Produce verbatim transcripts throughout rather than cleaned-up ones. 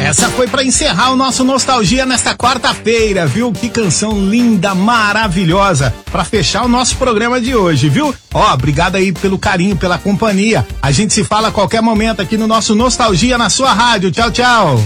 Essa foi pra encerrar o nosso Nostalgia nesta quarta-feira, viu? Que canção linda, maravilhosa, pra fechar o nosso programa de hoje, viu? Ó, obrigado aí pelo carinho, pela companhia. A gente se fala a qualquer momento aqui no nosso Nostalgia na sua rádio. Tchau, tchau.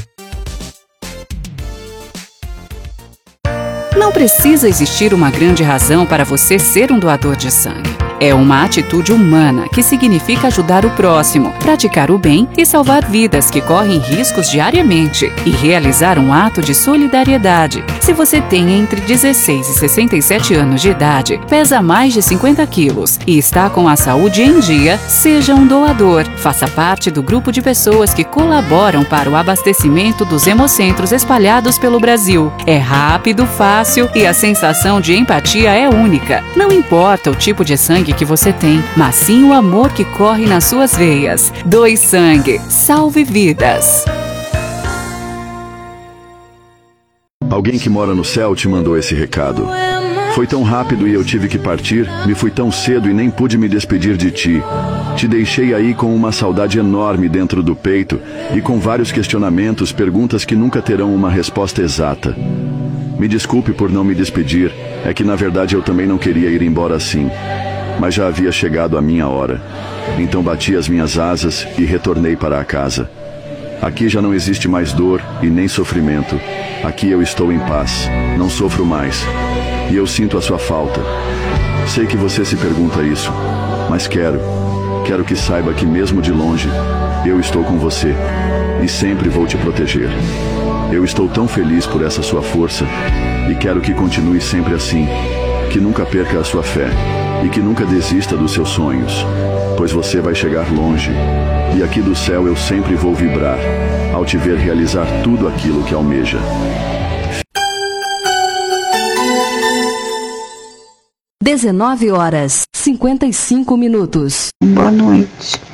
Não precisa existir uma grande razão para você ser um doador de sangue. É uma atitude humana que significa ajudar o próximo, praticar o bem e salvar vidas que correm riscos diariamente e realizar um ato de solidariedade. Se você tem entre dezesseis e sessenta e sete anos de idade, pesa mais de cinquenta quilos e está com a saúde em dia, seja um doador. Faça parte do grupo de pessoas que colaboram para o abastecimento dos hemocentros espalhados pelo Brasil. É rápido, fácil e a sensação de empatia é única. Não importa o tipo de sangue que você tem, mas sim o amor que corre nas suas veias. Doe sangue, salve vidas. Alguém que mora no céu te mandou esse recado. Foi tão rápido e eu tive que partir, me fui tão cedo e nem pude me despedir de ti. Te deixei aí com uma saudade enorme dentro do peito e com vários questionamentos, perguntas que nunca terão uma resposta exata. Me desculpe por não me despedir, é que na verdade eu também não queria ir embora assim. Mas já havia chegado a minha hora. Então bati as minhas asas e retornei para a casa. Aqui já não existe mais dor e nem sofrimento. Aqui eu estou em paz, não sofro mais. E eu sinto a sua falta. Sei que você se pergunta isso, mas quero, quero que saiba que mesmo de longe, eu estou com você e sempre vou te proteger. Eu estou tão feliz por essa sua força e quero que continue sempre assim, que nunca perca a sua fé e que nunca desista dos seus sonhos, pois você vai chegar longe e aqui do céu eu sempre vou vibrar ao te ver realizar tudo aquilo que almeja. dezenove horas, cinquenta e cinco minutos. Boa noite.